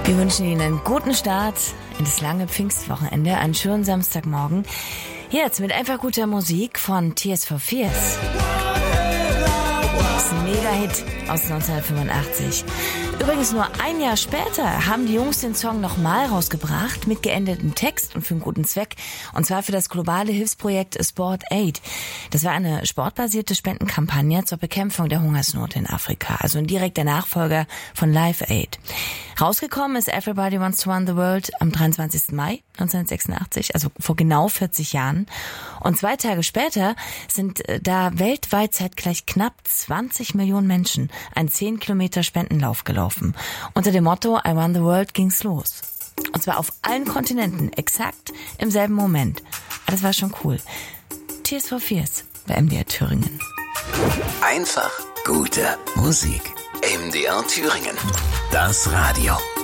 Wir wünschen Ihnen einen guten Start in das lange Pfingstwochenende, einen schönen Samstagmorgen. Jetzt mit einfach guter Musik von Tears for Fears. Das ist ein Mega-Hit aus 1985. Übrigens nur ein Jahr später haben die Jungs den Song nochmal rausgebracht mit geändertem Text und für einen guten Zweck. Und zwar für das globale Hilfsprojekt Sport Aid. Das war eine sportbasierte Spendenkampagne zur Bekämpfung der Hungersnot in Afrika. Also ein direkter Nachfolger von Live Aid. Rausgekommen ist Everybody Wants to Run the World am 23. Mai 1986, also vor genau 40 Jahren. Und 2 Tage später sind da weltweit zeitgleich knapp 20 Millionen Menschen einen 10 Kilometer Spendenlauf gelaufen. Unter dem Motto I Run the World ging's los. Und zwar auf allen Kontinenten, exakt im selben Moment. Aber das war schon cool. Tears for Fears bei MDR Thüringen. Einfach gute Musik. MDR Thüringen. Das Radio.